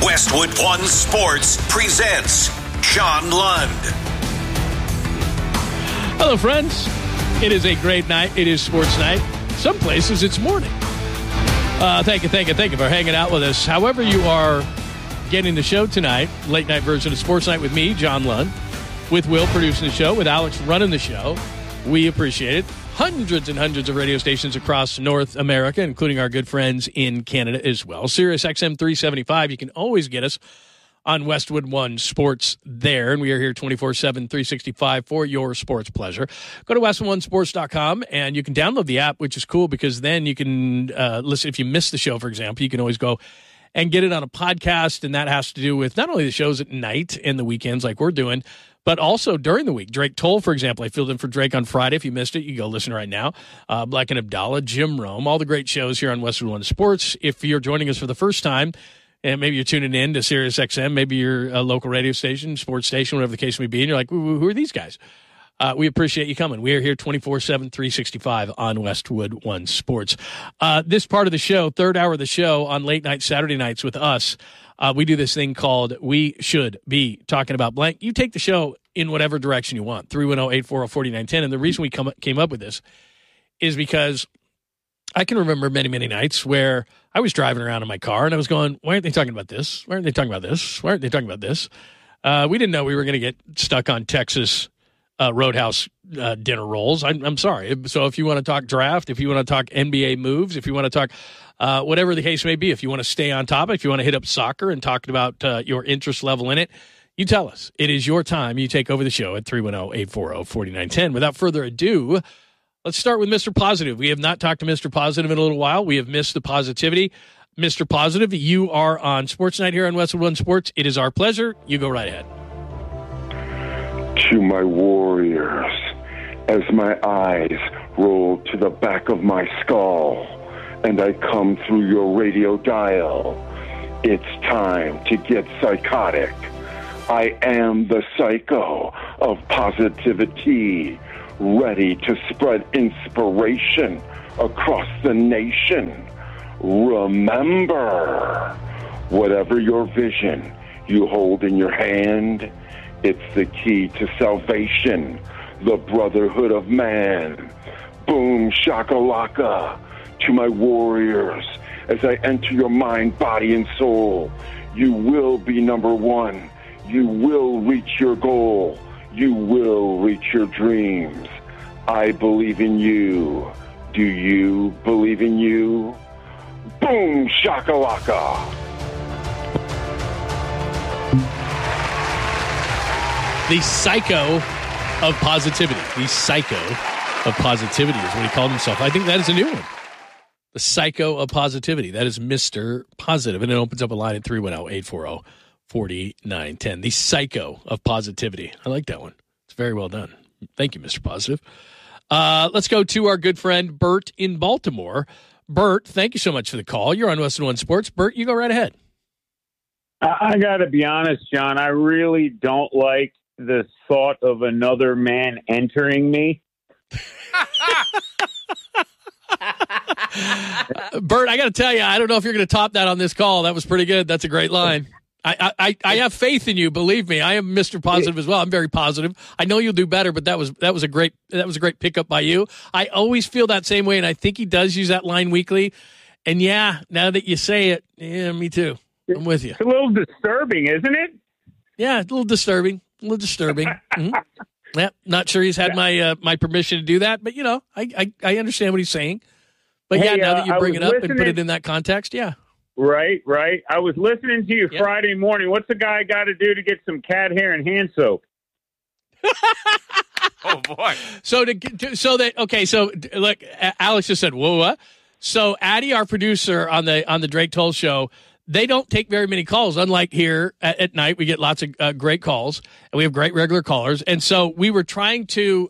Westwood One Sports presents John Lund. Hello, friends. It is a great night. It is sports night. Some places it's morning. Thank you for hanging out with us. However you are getting the show tonight, late night version of Sports Night with me, John Lund, with Will producing the show, with Alex running the show. We appreciate it. Hundreds and hundreds of radio stations across North America, including our good friends in Canada as well. Sirius XM 375. You can always get us on Westwood One Sports there, and we are here 24/7, 365 for your sports pleasure. Go to westwoodonesports.com, and you can download the app, which is cool because then you can listen. If you miss the show, for example, you can always go and get it on a podcast, and that has to do with not only the shows at night and the weekends like we're doing, but also during the week. Drake Toll, for example, I filled in for Drake on Friday. If you missed it, you go listen right now. Black and Abdallah, Jim Rome, all the great shows here on Westwood One Sports. If you're joining us for the first time, and maybe you're tuning in to Sirius XM, maybe you're a local radio station, sports station, whatever the case may be, and you're like, who are these guys? We appreciate you coming. We are here 24/7, 365 on Westwood One Sports. This part of the show, third hour of the show on late night Saturday nights with us, we do this thing called We Should Be Talking About Blank. You take the show in whatever direction you want, 310-840-4910. And the reason we came up with this is because I can remember many, many nights where I was driving around in my car and I was going, why aren't they talking about this? Why aren't they talking about this? Why aren't they talking about this? We didn't know we were going to get stuck on Texas Roadhouse dinner rolls. I'm sorry. So if you want to talk draft, if you want to talk NBA moves, if you want to talk whatever the case may be, if you want to stay on topic, if you want to hit up soccer and talk about your interest level in it, you tell us. It is your time. You take over the show at 310-840-4910. Without further ado, let's start with Mr. Positive. We have not talked to Mr. Positive in a little while. We have missed the positivity. Mr. Positive, you are on Sports Night here on Westwood One Sports. It is our pleasure. You go right ahead. To my warriors, as my eyes roll to the back of my skull and I come through your radio dial, it's time to get psychotic. I am the psycho of positivity, ready to spread inspiration across the nation. Remember, whatever your vision you hold in your hand, it's the key to salvation, the brotherhood of man. Boom, shakalaka, to my warriors, as I enter your mind, body, and soul. You will be number one. You will reach your goal. You will reach your dreams. I believe in you. Do you believe in you? Boom, shakalaka. The psycho of positivity. The psycho of positivity is what he called himself. I think that is a new one. The psycho of positivity. That is Mr. Positive. And it opens up a line at 310-840-4910. The psycho of positivity. I like that one. It's very well done. Thank you, Mr. Positive. Let's go to our good friend Bert in Baltimore. Bert, thank you so much for the call. You're on Westwood One Sports. Bert, you go right ahead. I got to be honest, John. I really don't like the thought of another man entering me. Bert, I got to tell you, I don't know if you're going to top that on this call. That was pretty good. That's a great line. I have faith in you. Believe me, I am Mr. Positive as well. I'm very positive. I know you'll do better, but that was a great pickup by you. I always feel that same way, and I think he does use that line weekly. And yeah, now that you say it, yeah, me too. I'm with you. It's a little disturbing, isn't it? Yeah, a little disturbing. Mm-hmm. Yeah, not sure he's had my permission to do that, but I understand what he's saying. But hey, now that you bring it up and put it in that context, yeah. Right. I was listening to you Friday morning. What's the guy got to do to get some cat hair and hand soap? Oh boy! So look, Alex just said, "Whoa, what?" So Addie, our producer on the Drake Toll show, they don't take very many calls. Unlike here at night, we get lots of great calls, and we have great regular callers. And so we were trying to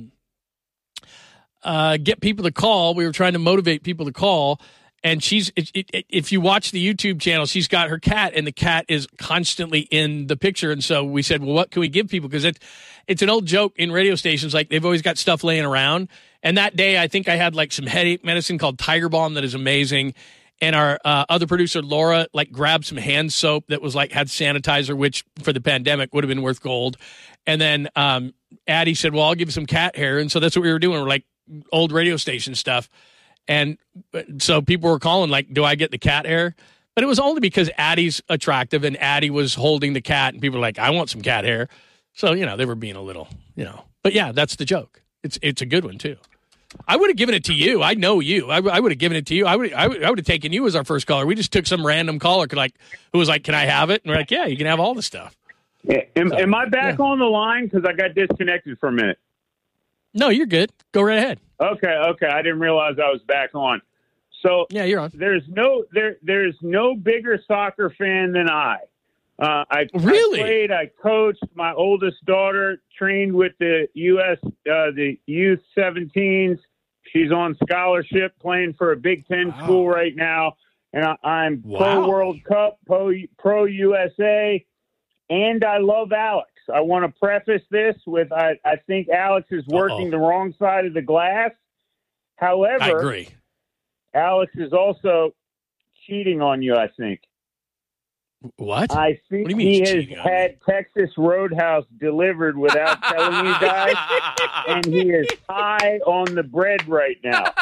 get people to call. We were trying to motivate people to call. And if you watch the YouTube channel, she's got her cat, and the cat is constantly in the picture. And so we said, well, what can we give people? Because it's an old joke in radio stations. Like, they've always got stuff laying around. And that day, I think I had like some headache medicine called Tiger Balm that is amazing. and our other producer Laura like grabbed some hand soap that was like had sanitizer, which for the pandemic would have been worth gold. And then Addie said, "Well, I'll give you some cat hair," and so that's what we were doing. We're like old radio station stuff, and so people were calling like, "Do I get the cat hair?" But it was only because Addie's attractive and Addie was holding the cat, and people were like, "I want some cat hair." So they were being a little, But yeah, that's the joke. It's a good one too. I would have given it to you. I know you. I would have given it to you. I would have taken you as our first caller. We just took some random caller who was like, "Can I have it?" And we're like, "Yeah, you can have all the stuff." Yeah. Am I back on the line? Because I got disconnected for a minute. No, you're good. Go right ahead. Okay. I didn't realize I was back on. So yeah, you're on. There's no bigger soccer fan than I. I played, I coached. My oldest daughter trained with the U.S. The youth 17s. She's on scholarship, playing for a Big Ten school right now, and I'm pro World Cup, pro USA, and I love Alex. I want to preface this with I think Alex is working the wrong side of the glass. However, I agree. Alex is also cheating on you, I think. What? I think what do you mean he has had Texas Roadhouse delivered without telling you guys, and he is high on the bread right now.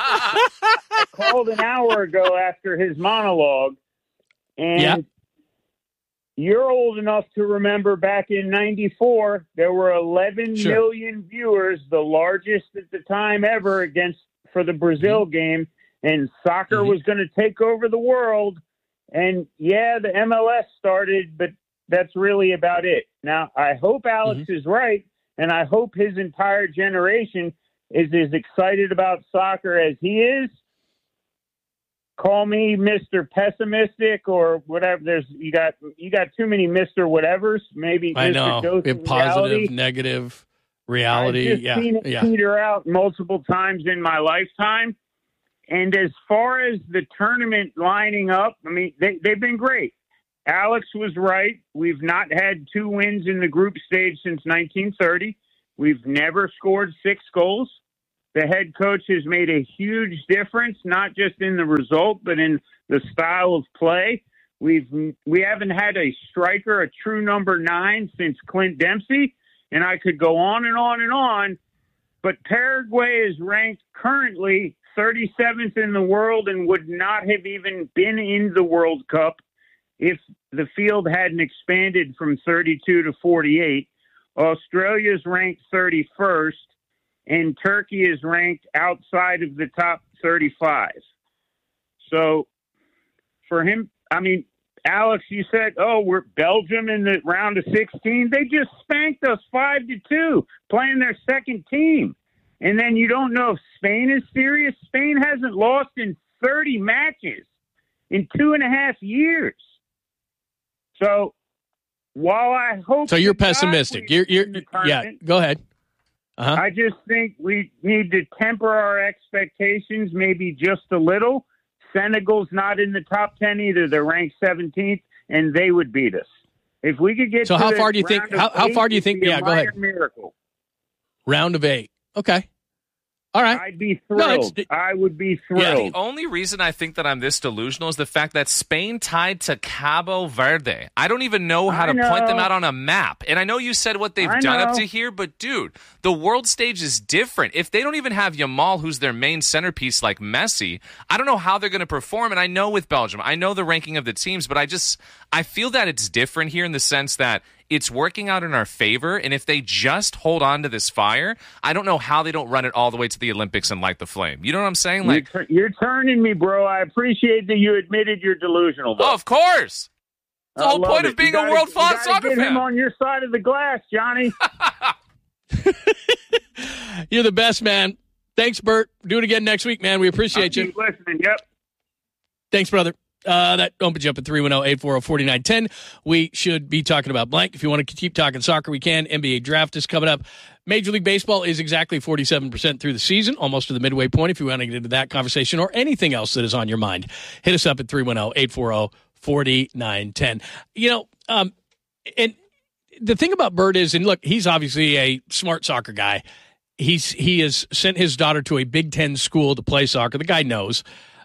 I called an hour ago after his monologue, and you're old enough to remember back in '94, there were 11 million viewers, the largest at the time ever for the Brazil game, and soccer was going to take over the world. And, the MLS started, but that's really about it. Now, I hope Alex is right, and I hope his entire generation is as excited about soccer as he is. Call me Mr. Pessimistic or whatever. You got too many Mr. Whatevers. Maybe I Mr. know. Dosing positive, reality. negative reality. I've just seen it peter out multiple times in my lifetime. And as far as the tournament lining up, I mean, they've been great. Alex was right. We've not had 2 wins in the group stage since 1930. We've never scored 6 goals. The head coach has made a huge difference, not just in the result, but in the style of play. We haven't had a striker, a true number 9, since Clint Dempsey, and I could go on and on and on. But Paraguay is ranked currently 37th in the world and would not have even been in the World Cup if the field hadn't expanded from 32 to 48. Australia's ranked 31st, and Turkey is ranked outside of the top 35. So for him, I mean, Alex, you said, we're Belgium in the round of 16. They just spanked us 5-2, playing their second team. And then you don't know if Spain is serious. Spain hasn't lost in 30 matches in 2.5 years. So while I hope... So you're pessimistic. You're go ahead. I just think we need to temper our expectations maybe just a little. Senegal's not in the top 10 either. They're ranked 17th, and they would beat us. If we could get so how far do you think? How far do you think? Yeah, go ahead. Miracle. Round of 8. Okay. All right. I'd be thrilled. I would be thrilled. Yeah, the only reason I think that I'm this delusional is the fact that Spain tied to Cabo Verde. I don't even know how to point them out on a map. And I know you said what they've done up to here, but dude, the world stage is different. If they don't even have Yamal, who's their main centerpiece like Messi, I don't know how they're going to perform. And I know with Belgium, I know the ranking of the teams, but I feel that it's different here in the sense that it's working out in our favor, and if they just hold on to this fire, I don't know how they don't run it all the way to the Olympics and light the flame. You know what I'm saying? Like you're turning me, bro. I appreciate that you admitted you're delusional, though. Oh, of course. The whole point of being a world-class soccer fan. Get him on your side of the glass, Johnny. You're the best, man. Thanks, Bert. Do it again next week, man. We appreciate you. Keep listening. Yep. Thanks, brother. That opens you up at 310-840-4910. We should be talking about blank. If you want to keep talking soccer, we can. NBA draft is coming up. Major League Baseball is exactly 47% through the season, almost to the midway point. If you want to get into that conversation or anything else that is on your mind, hit us up at 310-840-4910. And the thing about Bert is, and look, he's obviously a smart soccer guy. He has sent his daughter to a Big Ten school to play soccer. The guy knows.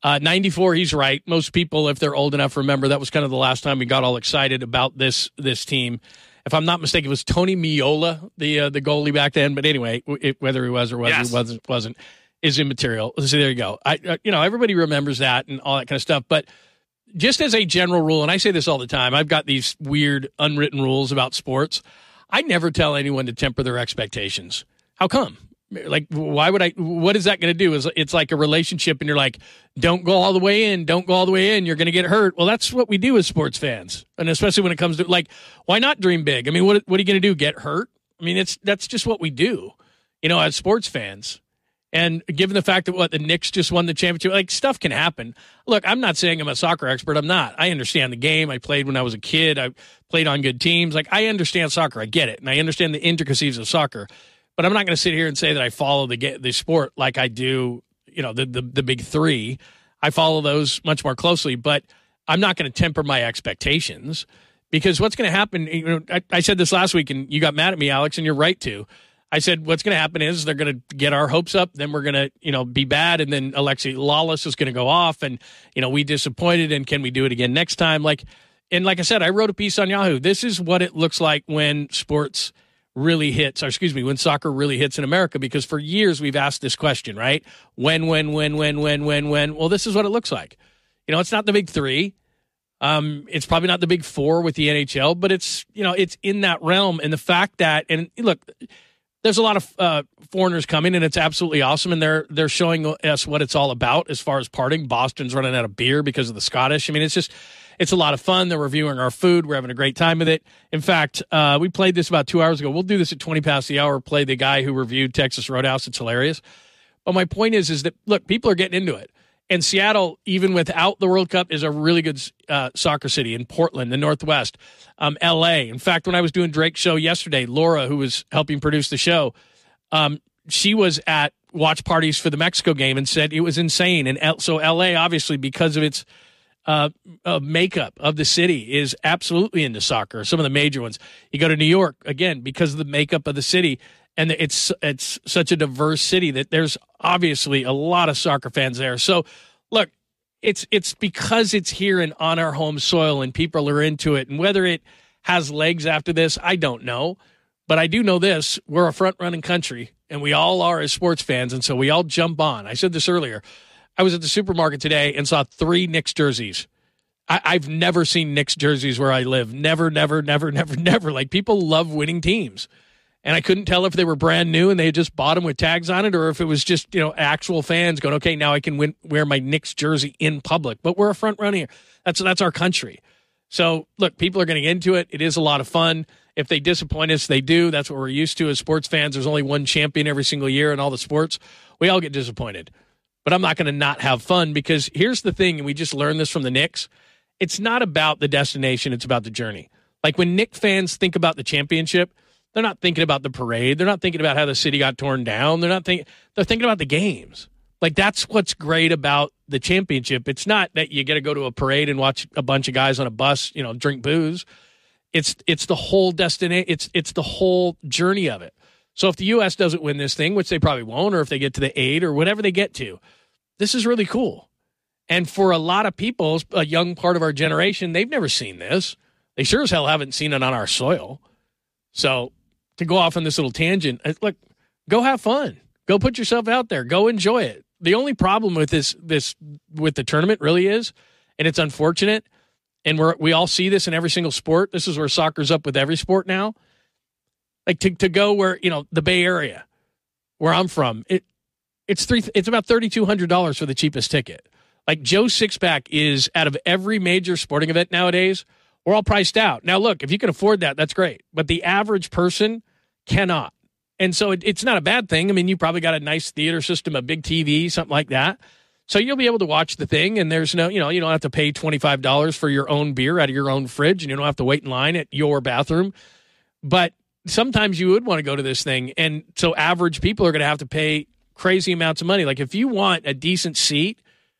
94, he's right. Most people, if they're old enough, remember that was kind of the last time we got all excited about this team. If I'm not mistaken, it was Tony Meola, the goalie back then. But anyway, whether he was or wasn't is immaterial. So there you go. Everybody remembers that and all that kind of stuff. But just as a general rule, and I say this all the time, I've got these weird unwritten rules about sports. I never tell anyone to temper their expectations. How come? Like, why would I? What is that going to do? It's like a relationship, and you're like, don't go all the way in, don't go all the way in. You're going to get hurt. Well, that's what we do as sports fans, and especially when it comes to, like, why not dream big? I mean, what are you going to do? Get hurt? I mean, that's just what we do, as sports fans. And given the fact that the Knicks just won the championship, like, stuff can happen. Look, I'm not saying I'm a soccer expert. I'm not. I understand the game. I played when I was a kid. I played on good teams. Like, I understand soccer. I get it, and I understand the intricacies of soccer. But I'm not going to sit here and say that I follow the sport like I do, the big three. I follow those much more closely, but I'm not going to temper my expectations, because what's going to happen, I said this last week, and you got mad at me, Alex, and you're right to. I said what's going to happen is they're going to get our hopes up, then we're going to, be bad, and then Alexi Lawless is going to go off, and, we disappointed, and can we do it again next time? And like I said, I wrote a piece on Yahoo. This is what it looks like when sports really hits, when soccer really hits in America, because for years we've asked this question, right? When? Well, this is what it looks like. It's not the big three. It's probably not the big four with the NHL, but it's in that realm. And the fact that, and look, there's a lot of foreigners coming, and it's absolutely awesome. And they're showing us what it's all about as far as partying. Boston's running out of beer because of the Scottish. I mean, it's a lot of fun. They're reviewing our food. We're having a great time with it. In fact, we played this about 2 hours ago. We'll do this at 20 past the hour, play the guy who reviewed Texas Roadhouse. It's hilarious. But my point is that, look, people are getting into it. And Seattle, even without the World Cup, is a really good soccer city. In Portland, the Northwest, L.A. In fact, when I was doing Drake's show yesterday, Laura, who was helping produce the show, she was at watch parties for the Mexico game and said it was insane. And so L.A., obviously, because of its makeup of the city, is absolutely into soccer. Some of the major ones. You go to New York, again, because of the makeup of the city, and it's such a diverse city that there's obviously a lot of soccer fans there. So, look, it's because it's here and on our home soil, and people are into it. And whether it has legs after this, I don't know. But I do know this: we're a front-running country, and we all are as sports fans, and so we all jump on. I said this earlier. I was at the supermarket today and saw 3 Knicks jerseys. I've never seen Knicks jerseys where I live. Never. Like, people love winning teams. And I couldn't tell if they were brand new and they had just bought them with tags on it, or if it was just, actual fans going, okay, now I can wear my Knicks jersey in public. But we're a front runner. That's our country. So, look, people are getting into it. It is a lot of fun. If they disappoint us, they do. That's what we're used to as sports fans. There's only one champion every single year in all the sports. We all get disappointed. But I'm not going to not have fun, because here's the thing, and we just learned this from the Knicks. It's not about the destination. It's about the journey. Like, when Knicks fans think about the championship, they're not thinking about the parade. They're not thinking about how the city got torn down. They're thinking about the games. Like, that's what's great about the championship. It's not that you get to go to a parade and watch a bunch of guys on a bus, drink booze. It's the whole destination. It's the whole journey of it. So if the U.S. doesn't win this thing, which they probably won't, or if they get to the 8 or whatever they get to, this is really cool. And for a lot of people, a young part of our generation, they've never seen this. They sure as hell haven't seen it on our soil. So to go off on this little tangent, look, go have fun. Go put yourself out there. Go enjoy it. The only problem with this with the tournament really is, and it's unfortunate, and we all see this in every single sport. This is where soccer's up with every sport now. Like, to go where, the Bay Area, where I'm from, it's about $3,200 for the cheapest ticket. Like, Joe Sixpack is, out of every major sporting event nowadays, we're all priced out. Now, look, if you can afford that, that's great. But the average person cannot. And so it's not a bad thing. I mean, you probably got a nice theater system, a big TV, something like that. So you'll be able to watch the thing, and there's no, you don't have to pay $25 for your own beer out of your own fridge, and you don't have to wait in line at your bathroom. But sometimes you would want to go to this thing. And so average people are going to have to pay crazy amounts of money. Like, if you want a decent seat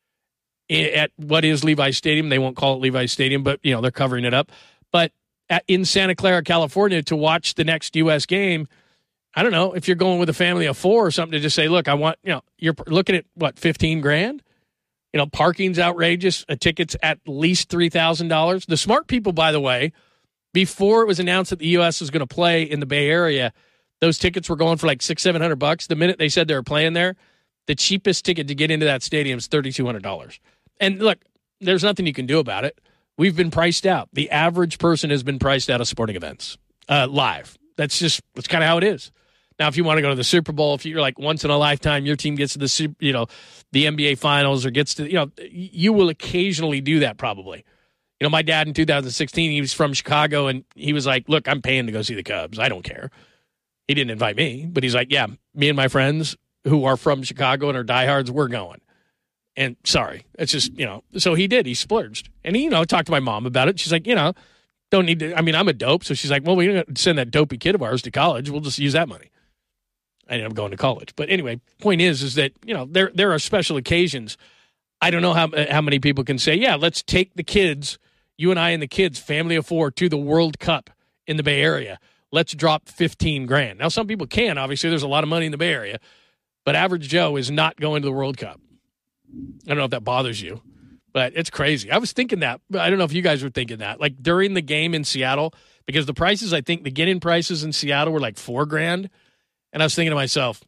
at what is Levi's Stadium, they won't call it Levi's Stadium, but, they're covering it up. But in Santa Clara, California, to watch the next U.S. game, I don't know, if you're going with a family of 4 or something, to just say, look, I want, you're looking at, what, $15,000? Parking's outrageous. A ticket's at least $3,000. The smart people, by the way, before it was announced that the U.S. was going to play in the Bay Area, those tickets were going for like $600-700. The minute they said they were playing there, the cheapest ticket to get into that stadium is $3,200. And look, there's nothing you can do about it. We've been priced out. The average person has been priced out of sporting events live. That's kind of how it is. Now, if you want to go to the Super Bowl, if you're like once in a lifetime, your team gets to the NBA Finals or gets to, you will occasionally do that probably. My dad in 2016, he was from Chicago, and he was like, look, I'm paying to go see the Cubs. I don't care. He didn't invite me, but he's like, yeah, me and my friends who are from Chicago and are diehards, we're going. And sorry, it's just, so he did. He splurged. And he, talked to my mom about it. She's like, don't need to, I'm a dope. So she's like, well, we don't send that dopey kid of ours to college. We'll just use that money. I ended up going to college. But anyway, point is that, there are special occasions. I don't know how many people can say, yeah, let's take the kids, you and I and the kids, family of 4, to the World Cup in the Bay Area. Let's drop $15,000. Now, some people can. Obviously, there's a lot of money in the Bay Area. But average Joe is not going to the World Cup. I don't know if that bothers you, but it's crazy. I was thinking that. I don't know if you guys were thinking that. Like during the game in Seattle, because the prices, I think the get-in prices in Seattle were like $4,000. And I was thinking to myself,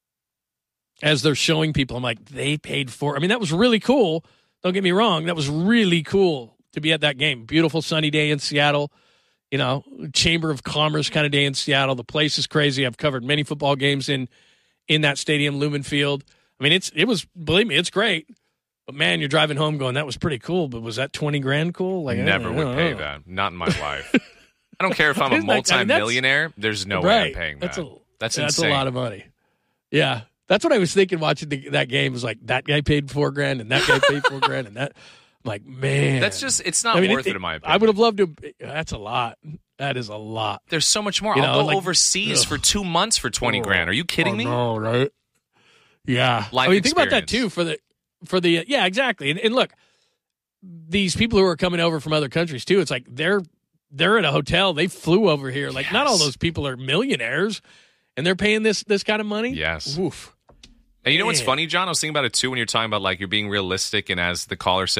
as they're showing people, I'm like, they paid for. I mean, that was really cool. Don't get me wrong. That was really cool to be at that game. Beautiful sunny day in Seattle. Chamber of Commerce kind of day in Seattle. The place is crazy. I've covered many football games in that stadium, Lumen Field. I mean, it was, believe me, it's great. But man, you're driving home going, that was pretty cool. But was that $20,000 cool? Like, never would pay that. Not in my life. I don't care if I'm a multi-millionaire. There's no way I'm paying that. That's insane. That's a lot of money. Yeah. That's what I was thinking watching that game. Was like, that guy paid $4,000 and that guy paid $4,000 and that. I'm like, man. That's just, it's not worth it in my opinion. I would have loved to. That's a lot. That is a lot. There's so much more. I'll go overseas for 2 months for $20,000. Are you kidding me? No, right? Yeah. Think about that too for the yeah, exactly. And look, these people who are coming over from other countries too, it's like they're at a hotel. They flew over here. Like not all those people are millionaires and they're paying this kind of money. Yes. Oof. And you know what's funny, John? I was thinking about it too when you're talking about like you're being realistic, and as the caller said,